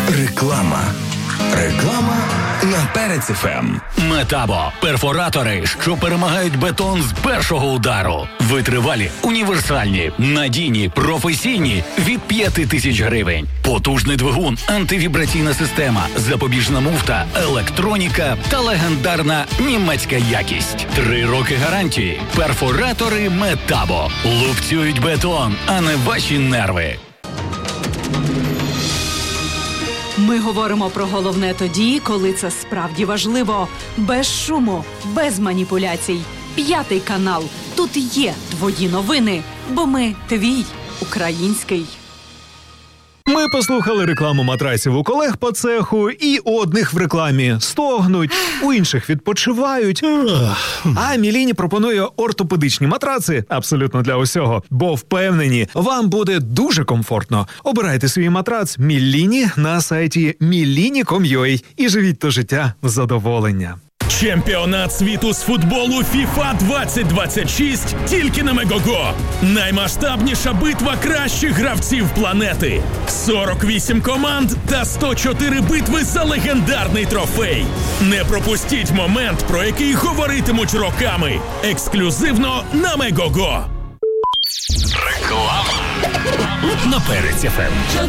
Реклама. Реклама на Перець ФМ. Метабо – перфоратори, що перемагають бетон з першого удару. Витривалі, універсальні, надійні, професійні від 5000 гривень. Потужний двигун, антивібраційна система, запобіжна муфта, електроніка та легендарна німецька якість. 3 роки гарантії. Перфоратори Метабо. Лупцюють бетон, а не ваші нерви. Ми говоримо про головне тоді, коли це справді важливо. Без шуму, без маніпуляцій. 5 канал. Тут є твої новини, бо ми твій український. Ми послухали рекламу матрасів у колег по цеху, і у одних в рекламі стогнуть, у інших відпочивають. А Міліні пропонує ортопедичні матраци абсолютно для усього, бо впевнені, вам буде дуже комфортно. Обирайте свій матрац Міліні на сайті milini.com.ua і живіть то життя в задоволення. Чемпіонат світу з футболу FIFA 2026 тільки на Мегого. Наймасштабніша битва кращих гравців планети. 48 команд та 104 битви за легендарний трофей. Не пропустіть момент, про який говоритимуть роками. Ексклюзивно на Мегого. Реклама на Перець ФМ.